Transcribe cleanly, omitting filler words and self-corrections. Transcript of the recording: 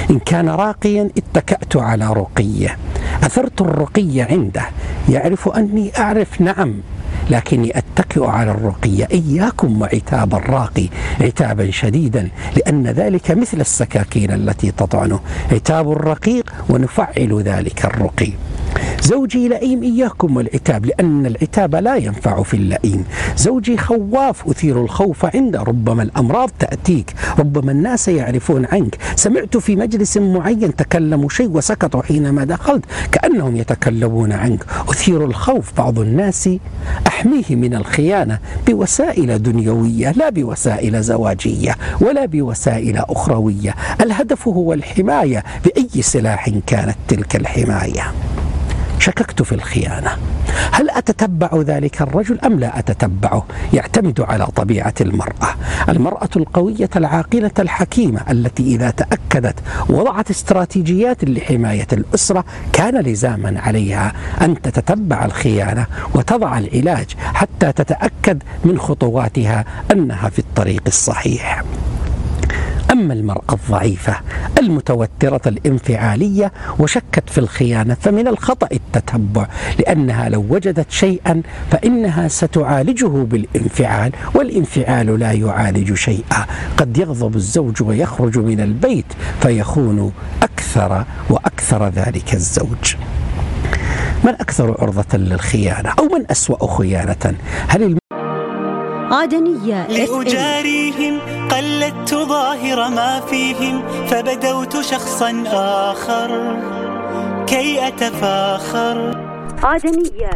إن كان راقيا اتكأت على رقية، أثرت الرقية عنده، يعرف أني أعرف، نعم، لكني أتكئ على الرقية. إياكم وعتاب الراقي عتابا شديدا، لأن ذلك مثل السكاكين التي تطعنه، عتاب الرقيق ونفعل ذلك الرقي. زوجي لئيم، إياكم والعتاب، لأن العتاب لا ينفع في اللئيم. زوجي خواف، أثير الخوف عنده، ربما الأمراض تأتيك، ربما الناس يعرفون عنك. سمعت في مجلس معين تكلموا شيء وسكتوا حينما دخلت كأنهم يتكلمون عنك، أثير الخوف. بعض الناس أحميه من الخيانة بوسائل دنيوية، لا بوسائل زواجية ولا بوسائل أخروية. الهدف هو الحماية بأي سلاح كانت تلك الحماية. شككت في الخيانة، هل أتتبع ذلك الرجل أم لا أتتبعه؟ يعتمد على طبيعة المرأة. المرأة القوية العاقلة الحكيمة التي إذا تأكدت وضعت استراتيجيات لحماية الأسرة كان لزاما عليها أن تتتبع الخيانة وتضع العلاج حتى تتأكد من خطواتها أنها في الطريق الصحيح. أما المرأة الضعيفة المتوترة الانفعالية وشكت في الخيانة فمن الخطأ التتبع، لأنها لو وجدت شيئا فإنها ستعالجه بالانفعال، والانفعال لا يعالج شيئا. قد يغضب الزوج ويخرج من البيت فيخون أكثر وأكثر ذلك الزوج. من أكثر عرضة للخيانة أو من أسوأ خيانة؟ هل عدنية لأجاريهم قلدت ظاهر ما فيهم، فبدوت شخصا آخر كي أتفاخر. عدنية